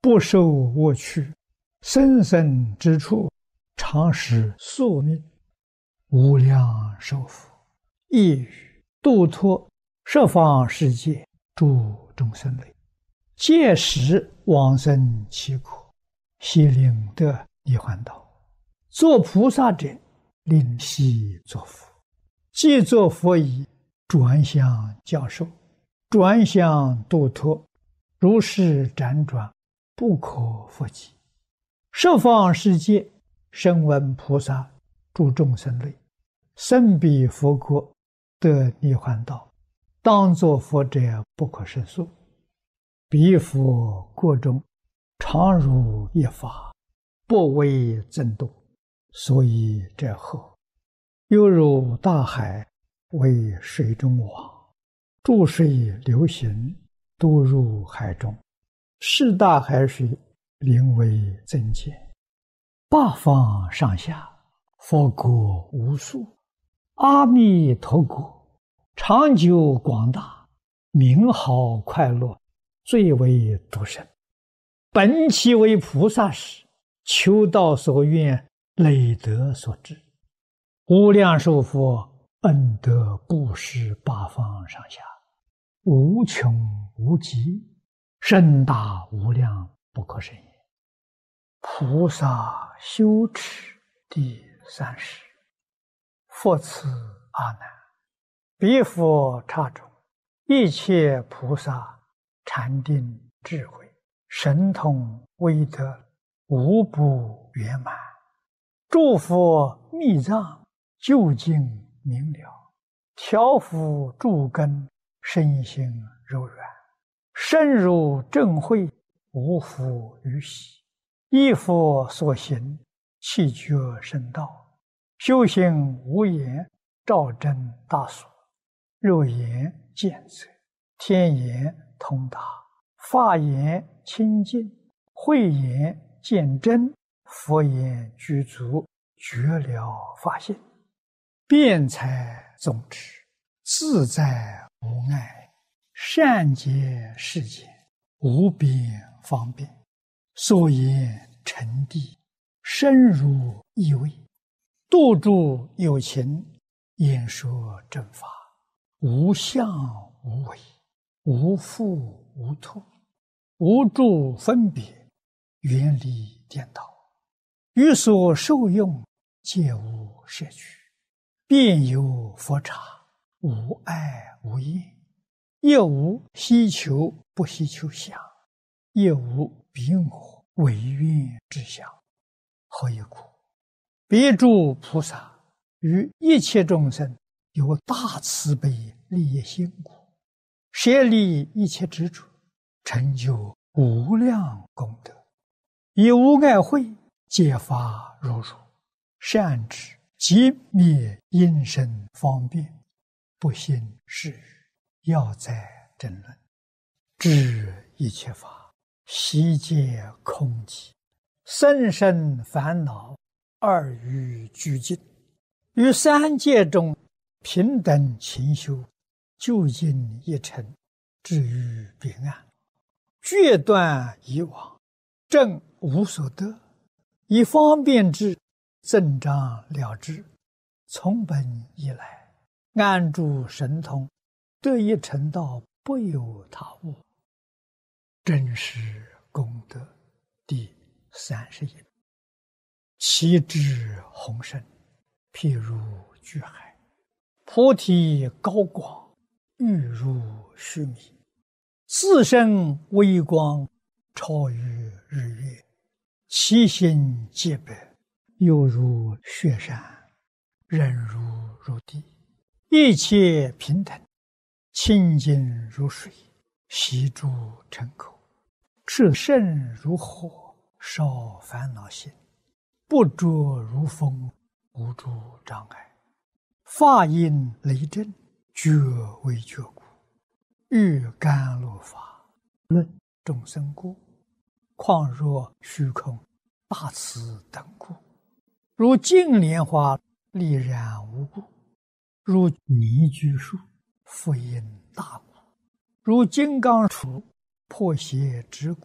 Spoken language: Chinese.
不受我取，生生之处，常使宿命，无量寿佛，亦语度脱十方世界诸众生类，届时往生其国，悉令得涅槃道。作菩萨者，令悉作佛。既作佛已，转向教授，转向度脱，如是辗转，不可复及。十方世界，声闻菩萨诸众生类，生彼佛国，得涅槃道，当作佛者不可胜数。彼佛国中，常如一法，不为增度，所以者何？犹如大海，为水中网，注水流行，都入海中，是大海水，灵为增减。八方上下，佛国无数，阿弥陀国，长久广大，名好快乐，最为独生。本其为菩萨时，求道所愿，累德所致。无量寿佛恩德布施八方上下，无穷无极，甚大无量，不可胜也。菩萨修持第30。复次阿难，彼佛刹中，一切菩萨禅定智慧神通威德，无不圆满。诸佛密藏究竟明了，调伏诸根，身心柔软，深入正慧，无复于喜。依佛所行，气觉深道，修行无言，照真大所，肉眼见则，天眼通达，法眼清净，慧眼见真，佛眼具足，觉了法性，辩才总持，自在无碍，善解世间，无边方便，所言成谛，深入意味，度诸有情，演说正法，无相无为，无复无脱，无住分别，远离颠倒，于所受用，皆无摄取，遍有佛刹，无碍无厌，亦无希求不希求相，亦无彼我违愿之相。何以故？彼诸菩萨于一切众生有大慈悲利益心故，舍离一切执着，成就无量功德，以无碍慧解法如如，善知即灭因身方便，不信是语，要在争论，知一切法悉皆空寂，生生烦恼二于俱尽，于三界中平等勤修，究竟一尘，至于彼岸，决断以往，正无所得，以方便智增长了之，从本以来，安住神通，得一成道，不有他物。真实功德第31。其智宏深，譬如巨海，菩提高广，欲如须弥，自身微光，超于日月，其心洁白，犹如雪山，忍如入地，一切平等，清净如水，悉诸尘口，炽盛如火，烧烦恼心，不着如风，无诸障碍，法音雷震，觉为觉故，欲甘露法，论众生故，况若虚空大慈等故，如净莲花丽然无故，如泥居树复因大故，如金刚杵破邪之故，